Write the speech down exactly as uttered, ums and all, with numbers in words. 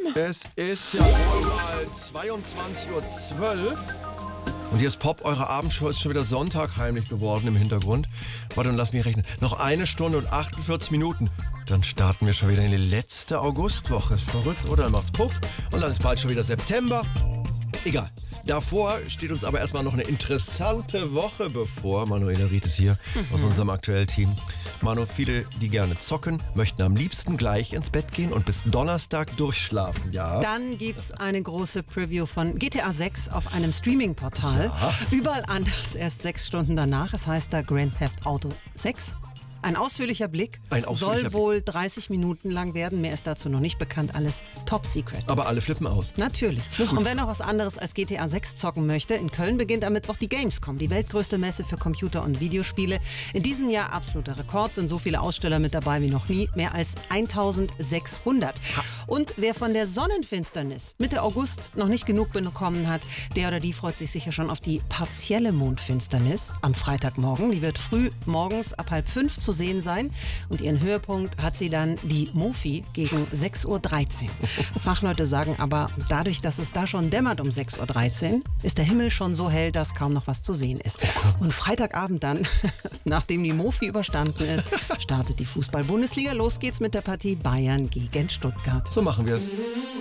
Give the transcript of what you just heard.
Es ist ja wohl mal zweiundzwanzig Uhr zwölf. Und hier ist Pop, eure Abendshow ist schon wieder Sonntag heimlich geworden im Hintergrund. Warte, und lass mich rechnen. Noch eine Stunde und achtundvierzig Minuten. Dann starten wir schon wieder in die letzte Augustwoche. Ist verrückt, oder? Dann macht's Puff. Und dann ist bald schon wieder September. Egal. Davor steht uns aber erstmal noch eine interessante Woche bevor. Manuela Ried ist hier mhm. aus unserem aktuellen Team. Manu, viele, die gerne zocken, möchten am liebsten gleich ins Bett gehen und bis Donnerstag durchschlafen, ja? Dann gibt's eine große Preview von G T A sechs auf einem Streaming-Portal. Ja. Überall anders, erst sechs Stunden danach. Es heißt da Grand Theft Auto sechs. Ein ausführlicher Blick, Ein ausführlicher soll wohl dreißig Minuten lang werden. Mehr ist dazu noch nicht bekannt, alles top secret. Aber alle flippen aus. Natürlich. Und wer noch was anderes als G T A sechs zocken möchte, in Köln beginnt am Mittwoch die Gamescom, die weltgrößte Messe für Computer- und Videospiele. In diesem Jahr absoluter Rekord, sind so viele Aussteller mit dabei wie noch nie, mehr als eintausendsechshundert. Und wer von der Sonnenfinsternis Mitte August noch nicht genug bekommen hat, der oder die freut sich sicher schon auf die partielle Mondfinsternis am Freitagmorgen. Die wird früh morgens ab halb fünf zu sehen sein. Und ihren Höhepunkt hat sie dann die Mofi gegen sechs Uhr dreizehn. Fachleute sagen aber, dadurch, dass es da schon dämmert um sechs Uhr dreizehn, ist der Himmel schon so hell, dass kaum noch was zu sehen ist. Und Freitagabend dann, nachdem die Mofi überstanden ist, startet die Fußball-Bundesliga. Los geht's mit der Partie Bayern gegen Stuttgart. So machen wir es.